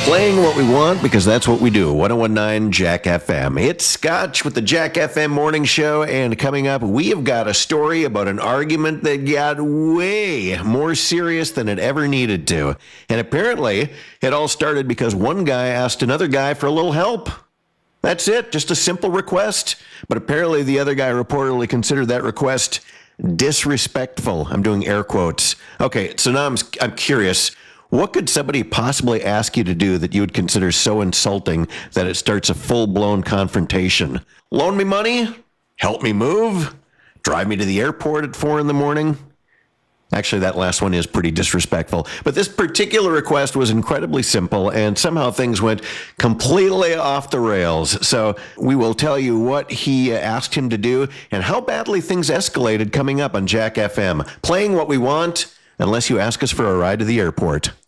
Playing what we want because that's what we do. 1019 Jack FM. It's Scotch with the Jack FM Morning Show, and coming up, we have got a story about an argument that got way more serious than it ever needed to. And apparently, it all started because one guy asked another guy for a little help. That's it, just a simple request. But apparently, the other guy reportedly considered that request disrespectful. I'm doing air quotes. Okay, so now I'm curious. What could somebody possibly ask you to do that you would consider so insulting that it starts a full-blown confrontation? Loan me money? Help me move? Drive me to the airport at 4 a.m? Actually, that last one is pretty disrespectful. But this particular request was incredibly simple, and somehow things went completely off the rails. So we will tell you what he asked him to do and how badly things escalated coming up on Jack FM. Playing what we want, unless you ask us for a ride to the airport.